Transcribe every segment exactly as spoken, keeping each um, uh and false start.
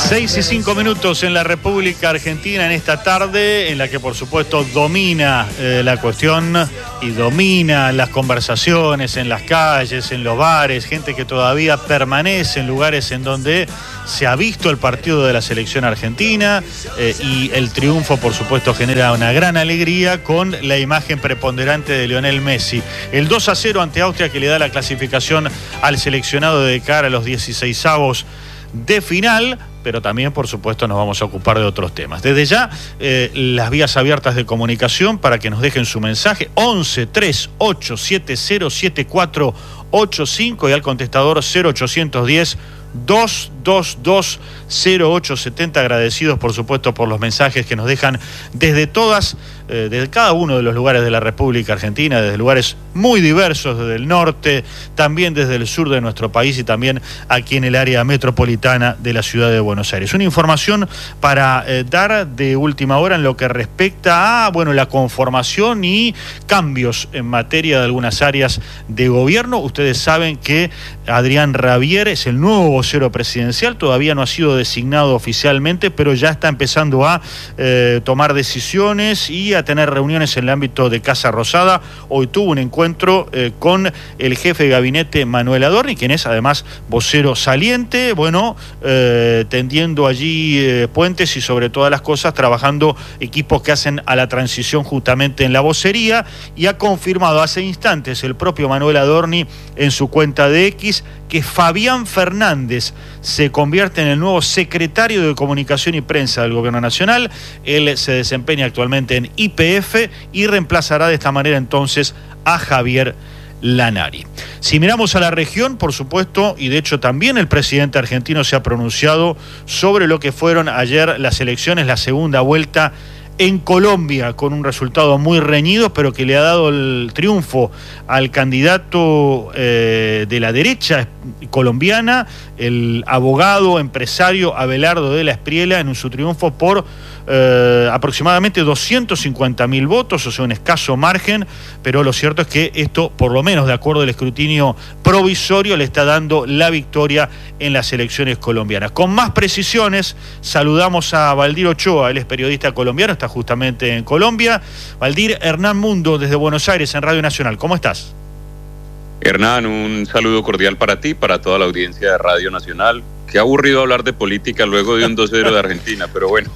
Seis y cinco minutos en la República Argentina en esta tarde, en la que por supuesto domina eh, la cuestión y domina las conversaciones en las calles, en los bares, gente que todavía permanece en lugares en donde se ha visto el partido de la selección argentina eh, y el triunfo por supuesto genera una gran alegría con la imagen preponderante de Lionel Messi. El dos a cero ante Austria que le da la clasificación al seleccionado de cara a los dieciseisavos de final, pero también, por supuesto, nos vamos a ocupar de otros temas. Desde ya, eh, las vías abiertas de comunicación para que nos dejen su mensaje, once, tres, ocho, siete cero, siete cuatro ocho cinco y al contestador cero ochocientos diez, dos dos dos, cero ocho setenta. Agradecidos, por supuesto, por los mensajes que nos dejan desde todas, eh, desde cada uno de los lugares de la República Argentina, desde lugares muy diversos, desde el norte, también desde el sur de nuestro país y también aquí en el área metropolitana de la ciudad de Buenos Aires. Una información para eh, dar de última hora en lo que respecta a, bueno, la conformación y cambios en materia de algunas áreas de gobierno. Ustedes saben que Adrián Rabier es el nuevo vocero presidencial, todavía no ha sido designado oficialmente, pero ya está empezando a eh, tomar decisiones y a tener reuniones en el ámbito de Casa Rosada. Hoy tuvo un encuentro eh, con el jefe de gabinete Manuel Adorni, quien es además vocero saliente, bueno, eh, tendiendo allí eh, puentes y sobre todas las cosas trabajando equipos que hacen a la transición justamente en la vocería, y ha confirmado hace instantes el propio Manuel Adorni en su cuenta de X que Fabián Fernández se convierte en el nuevo secretario de Comunicación y Prensa del Gobierno Nacional. Él se desempeña actualmente en Y P F y reemplazará de esta manera entonces a Javier Lanari. Si miramos a la región, por supuesto, y de hecho también el presidente argentino se ha pronunciado sobre lo que fueron ayer las elecciones, la segunda vuelta en Colombia, con un resultado muy reñido, pero que le ha dado el triunfo al candidato eh, de la derecha colombiana, el abogado, empresario Abelardo de la Espriella, en su triunfo por eh, aproximadamente doscientos cincuenta mil votos, o sea, un escaso margen, pero lo cierto es que esto, por lo menos de acuerdo al escrutinio provisorio, le está dando la victoria en las elecciones colombianas. Con más precisiones, saludamos a Valdir Ochoa, él es periodista colombiano, está justamente en Colombia. Valdir, Hernán Mundo desde Buenos Aires en Radio Nacional, ¿cómo estás? Hernán, un saludo cordial para ti, para toda la audiencia de Radio Nacional. Qué aburrido hablar de política luego de un dos cero de Argentina, pero bueno,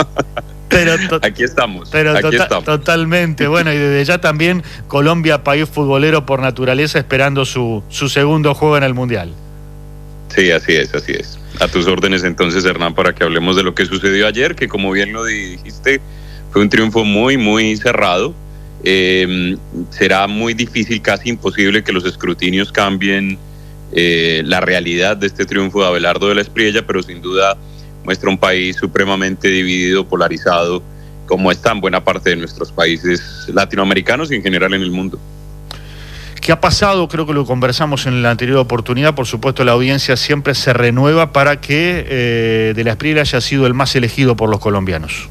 pero aquí estamos, pero aquí tota estamos. Totalmente, bueno, y desde ya también Colombia, país futbolero por naturaleza, esperando su, su segundo juego en el Mundial. Sí, así es, así es. A tus órdenes entonces, Hernán, para que hablemos de lo que sucedió ayer, que como bien lo dijiste, fue un triunfo muy, muy cerrado. Eh, será muy difícil, casi imposible, que los escrutinios cambien eh, la realidad de este triunfo de Abelardo de la Espriella, pero sin duda muestra un país supremamente dividido, polarizado, como está en buena parte de nuestros países latinoamericanos y en general en el mundo. ¿Qué ha pasado? Creo que lo conversamos en la anterior oportunidad. Por supuesto, la audiencia siempre se renueva para que eh, de la Espriella haya sido el más elegido por los colombianos.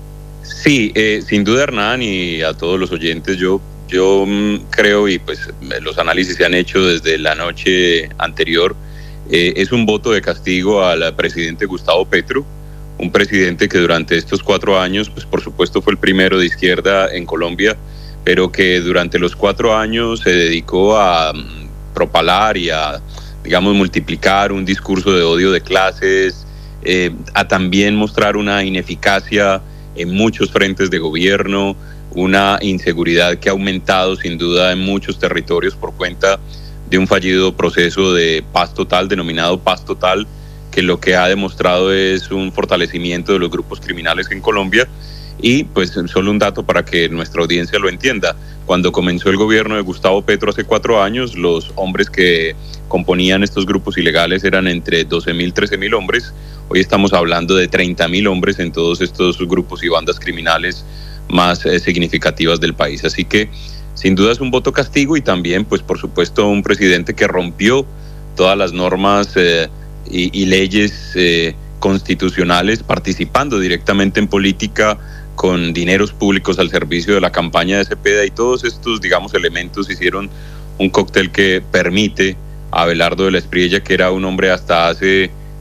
Sí, eh, sin duda, Hernán, y a todos los oyentes, yo, yo mmm, creo, y pues los análisis se han hecho desde la noche anterior, eh, es un voto de castigo al presidente Gustavo Petro, un presidente que durante estos cuatro años, pues por supuesto fue el primero de izquierda en Colombia, pero que durante los cuatro años se dedicó a um, propalar y a, digamos, multiplicar un discurso de odio de clases, eh, a también mostrar una ineficacia en muchos frentes de gobierno, una inseguridad que ha aumentado sin duda en muchos territorios por cuenta de un fallido proceso de paz total, denominado paz total, que lo que ha demostrado es un fortalecimiento de los grupos criminales en Colombia. Y pues solo un dato para que nuestra audiencia lo entienda: cuando comenzó el gobierno de Gustavo Petro hace cuatro años, los hombres que componían estos grupos ilegales eran entre doce mil, trece mil hombres. Hoy estamos hablando de treinta mil hombres en todos estos grupos y bandas criminales más eh, significativas del país. Así que sin duda es un voto castigo, y también pues por supuesto un presidente que rompió todas las normas eh, y, y leyes eh, constitucionales, participando directamente en política con dineros públicos al servicio de la campaña de Cepeda, y todos estos, digamos, elementos hicieron un cóctel que permite a Abelardo de la Espriella, que era un hombre hasta hace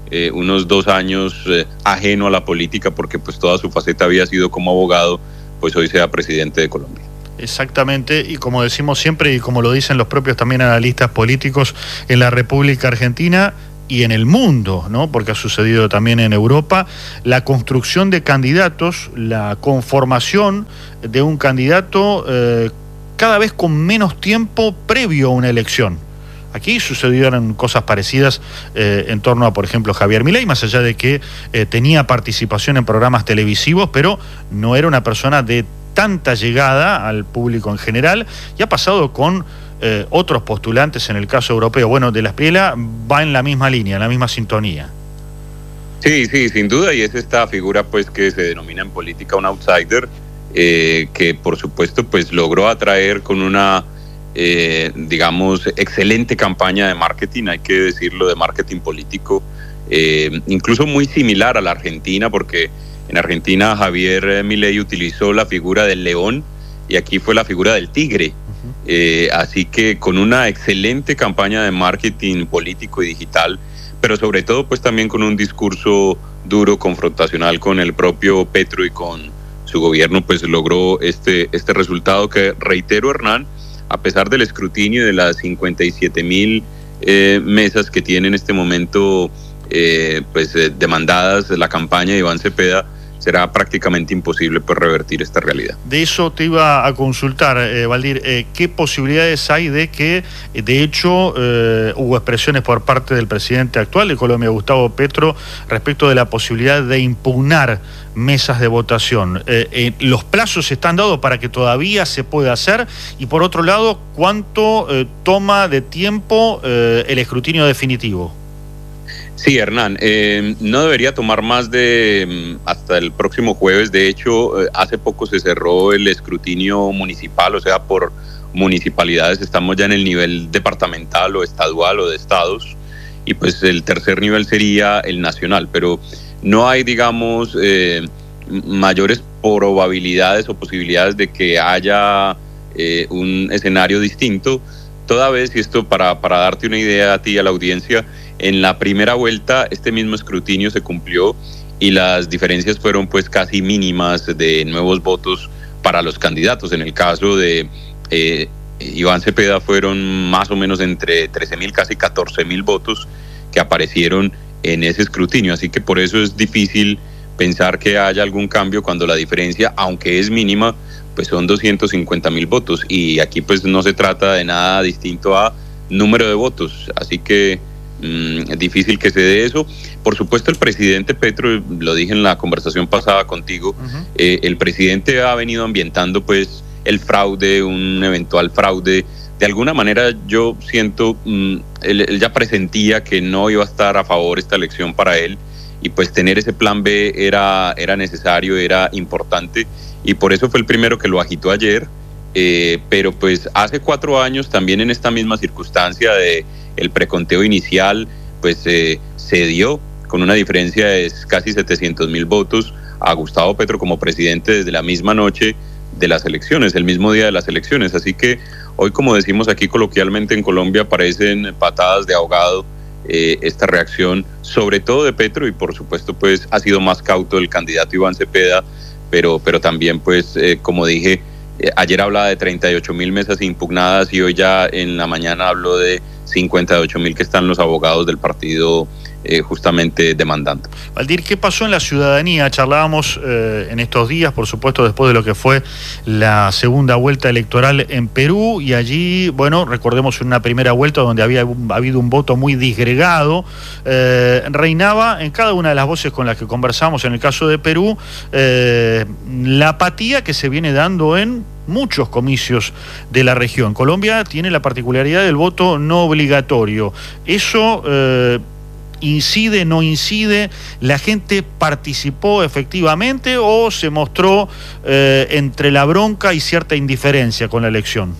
eh, unos dos años eh, ajeno a la política, porque pues toda su faceta había sido como abogado, pues hoy sea presidente de Colombia. Exactamente, y como decimos siempre, y como lo dicen los propios también analistas políticos en la República Argentina y en el mundo, ¿no? Porque ha sucedido también en Europa, la construcción de candidatos, la conformación de un candidato eh, cada vez con menos tiempo previo a una elección. Aquí sucedieron cosas parecidas eh, en torno a, por ejemplo, Javier Milei, más allá de que eh, tenía participación en programas televisivos, pero no era una persona de tanta llegada al público en general, y ha pasado con eh, otros postulantes en el caso europeo. Bueno, de la Espriella va en la misma línea, en la misma sintonía. Sí, sí, sin duda, y es esta figura pues que se denomina en política un outsider, eh, que por supuesto pues logró atraer con una, eh, digamos, excelente campaña de marketing, hay que decirlo, de marketing político, eh, incluso muy similar a la Argentina, porque en Argentina Javier Milei utilizó la figura del león y aquí fue la figura del tigre. Uh-huh. Eh, así que con una excelente campaña de marketing político y digital, pero sobre todo pues también con un discurso duro, confrontacional con el propio Petro y con su gobierno, pues logró este, este resultado que, reitero, Hernán, a pesar del escrutinio de las cincuenta y siete mil eh, mesas que tiene en este momento eh, pues eh, demandadas la campaña de Iván Cepeda, será prácticamente imposible pues, revertir esta realidad. De eso te iba a consultar, eh, Valdir, eh, ¿qué posibilidades hay de que, de hecho, eh, hubo expresiones por parte del presidente actual de Colombia, Gustavo Petro, respecto de la posibilidad de impugnar mesas de votación? Eh, eh, ¿Los plazos están dados para que todavía se pueda hacer? Y por otro lado, ¿cuánto eh, toma de tiempo eh, el escrutinio definitivo? Sí, Hernán, eh, no debería tomar más de hasta el próximo jueves. De hecho, eh, hace poco se cerró el escrutinio municipal, o sea, por municipalidades. Estamos ya en el nivel departamental o estadual o de estados, y pues el tercer nivel sería el nacional, pero no hay, digamos, eh, mayores probabilidades o posibilidades de que haya eh, un escenario distinto, toda vez, y esto para, para darte una idea a ti y a la audiencia, en la primera vuelta este mismo escrutinio se cumplió y las diferencias fueron pues casi mínimas de nuevos votos para los candidatos. En el caso de eh, Iván Cepeda fueron más o menos entre trece mil, casi catorce mil votos que aparecieron en ese escrutinio, así que por eso es difícil pensar que haya algún cambio cuando la diferencia, aunque es mínima, pues son doscientos cincuenta mil votos, y aquí pues no se trata de nada distinto a número de votos, así que es difícil que se dé eso. Por supuesto, el presidente Petro, lo dije en la conversación pasada contigo, uh-huh. eh, el presidente ha venido ambientando pues el fraude, un eventual fraude. De alguna manera yo siento, mm, él, él ya presentía que no iba a estar a favor esta elección para él, y pues tener ese plan B era, era necesario, era importante, y por eso fue el primero que lo agitó ayer. Eh, pero pues hace cuatro años también en esta misma circunstancia de el preconteo inicial, pues eh, se dio con una diferencia de casi setecientos mil votos a Gustavo Petro como presidente desde la misma noche de las elecciones, el mismo día de las elecciones. Así que hoy, como decimos aquí coloquialmente en Colombia, parecen patadas de ahogado eh, esta reacción, sobre todo de Petro, y por supuesto pues ha sido más cauto el candidato Iván Cepeda, pero, pero también pues eh, como dije, eh, ayer hablaba de treinta y ocho mil mesas impugnadas y hoy ya en la mañana habló de cincuenta y ocho mil que están los abogados del partido eh, justamente demandando. Valdir, ¿qué pasó en la ciudadanía? Charlábamos eh, en estos días, por supuesto, después de lo que fue la segunda vuelta electoral en Perú, y allí, bueno, recordemos una primera vuelta donde había habido un voto muy disgregado, eh, reinaba en cada una de las voces con las que conversamos, en el caso de Perú, eh, la apatía que se viene dando en muchos comicios de la región. Colombia tiene la particularidad del voto no obligatorio. Eso eh, incide, no incide, la gente participó efectivamente o se mostró eh, entre la bronca y cierta indiferencia con la elección.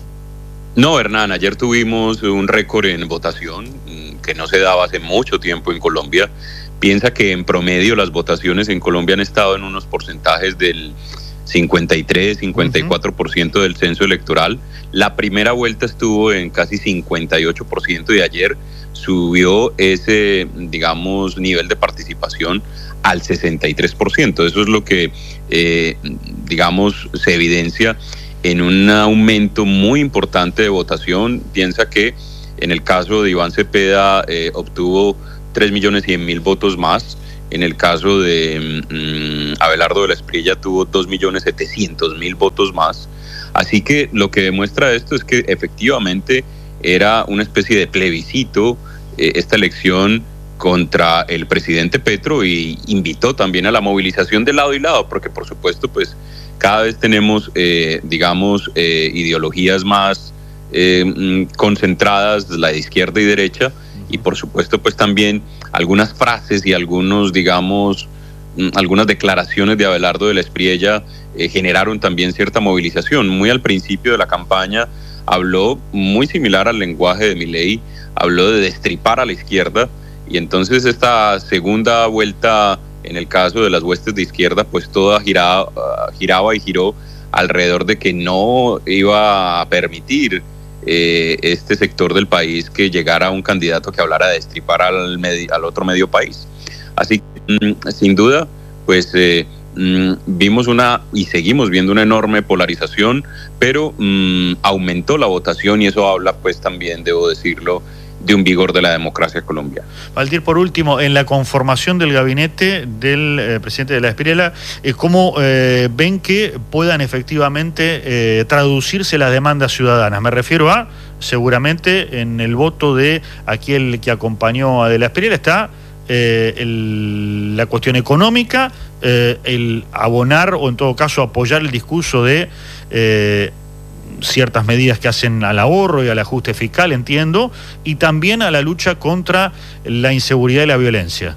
No, Hernán, ayer tuvimos un récord en votación que no se daba hace mucho tiempo en Colombia. Piensa que en promedio las votaciones en Colombia han estado en unos porcentajes del cincuenta y tres, cincuenta y cuatro por ciento del censo electoral. La primera vuelta estuvo en casi cincuenta y ocho por ciento y ayer subió ese, digamos, nivel de participación al sesenta y tres por ciento. Eso es lo que, eh, digamos, se evidencia en un aumento muy importante de votación. Piensa que en el caso de Iván Cepeda eh, obtuvo tres millones cien mil votos más. En el caso de um, Abelardo de la Espriella tuvo dos millones setecientos mil votos más. Así que lo que demuestra esto es que efectivamente era una especie de plebiscito eh, esta elección contra el presidente Petro, y invitó también a la movilización de lado y lado, porque por supuesto pues cada vez tenemos eh, digamos eh, ideologías más eh, concentradas, la de izquierda y derecha, y por supuesto pues también algunas frases y algunos digamos algunas declaraciones de Abelardo de la Espriella eh, generaron también cierta movilización. Muy al principio de la campaña habló muy similar al lenguaje de Milei, habló de destripar a la izquierda, y entonces esta segunda vuelta, en el caso de las huestes de izquierda, pues toda giraba, uh, giraba y giró alrededor de que no iba a permitir eh, este sector del país que llegara un candidato que hablara de destripar al, medio, al otro medio país. Así que, mm, sin duda, pues eh, mm, vimos una y seguimos viendo una enorme polarización, pero mm, aumentó la votación, y eso habla, pues también, debo decirlo, de un vigor de la democracia colombiana. Valdir, por último, en la conformación del gabinete del eh, presidente de la Espriella, eh, ¿cómo eh, ven que puedan efectivamente eh, traducirse las demandas ciudadanas? Me refiero a, seguramente, en el voto de aquel que acompañó a de la Espriella está eh, el, la cuestión económica, eh, el abonar o en todo caso apoyar el discurso de Eh, ciertas medidas que hacen al ahorro y al ajuste fiscal, entiendo, y también a la lucha contra la inseguridad y la violencia.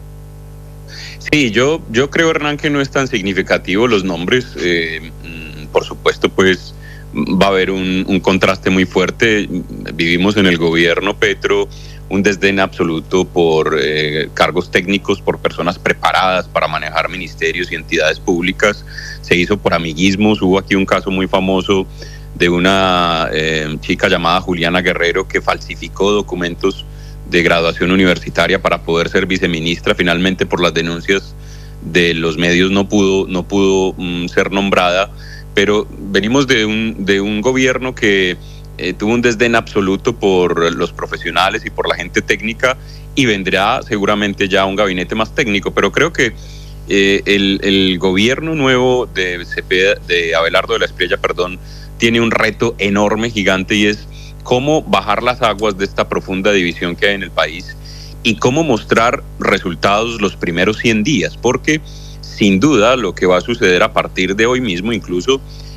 Sí, yo, yo creo, Hernán, que no es tan significativo los nombres. Eh, por supuesto, pues va a haber un, un contraste muy fuerte. Vivimos en el gobierno Petro un desdén absoluto por eh, cargos técnicos, por personas preparadas para manejar ministerios y entidades públicas. Se hizo por amiguismos. Hubo aquí un caso muy famoso de una eh, chica llamada Juliana Guerrero que falsificó documentos de graduación universitaria para poder ser viceministra. Finalmente, por las denuncias de los medios, no pudo, no pudo um, ser nombrada, pero venimos de un, de un gobierno que eh, tuvo un desdén absoluto por los profesionales y por la gente técnica, y vendrá seguramente ya un gabinete más técnico, pero creo que eh, el, el gobierno nuevo de, Cepeda, de Abelardo de la Espriella, perdón, tiene un reto enorme, gigante, y es cómo bajar las aguas de esta profunda división que hay en el país y cómo mostrar resultados los primeros cien días, porque sin duda lo que va a suceder a partir de hoy mismo, incluso,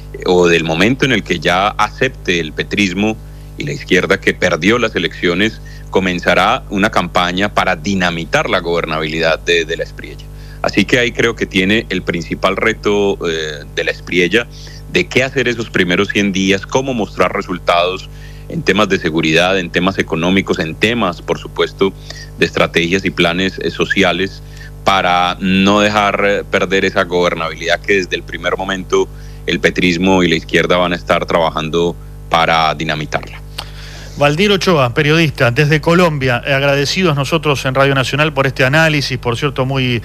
o del momento en el que ya acepte el petrismo y la izquierda que perdió las elecciones, comenzará una campaña para dinamitar la gobernabilidad de, de la Espriella. Así que ahí creo que tiene el principal reto eh, de la Espriella, de qué hacer esos primeros cien días, cómo mostrar resultados en temas de seguridad, en temas económicos, en temas, por supuesto, de estrategias y planes eh, sociales, para no dejar eh, perder esa gobernabilidad que desde el primer momento el petrismo y la izquierda van a estar trabajando para dinamitarla. Valdir Ochoa, periodista desde Colombia, agradecidos nosotros en Radio Nacional por este análisis, por cierto, muy,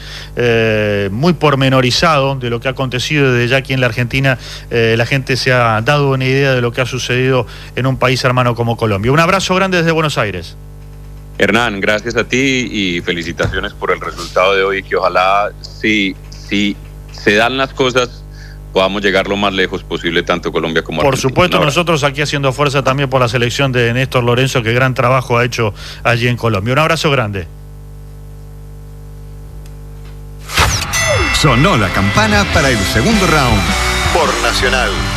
eh, muy pormenorizado de lo que ha acontecido desde ya aquí en la Argentina. Eh, la gente se ha dado una idea de lo que ha sucedido en un país hermano como Colombia. Un abrazo grande desde Buenos Aires. Hernán, gracias a ti y felicitaciones por el resultado de hoy, que ojalá, si, si se dan las cosas, podamos llegar lo más lejos posible, tanto Colombia como Argentina. Por supuesto, nosotros aquí haciendo fuerza también por la selección de Néstor Lorenzo, que gran trabajo ha hecho allí en Colombia. Un abrazo grande. Sonó la campana para el segundo round por Nacional.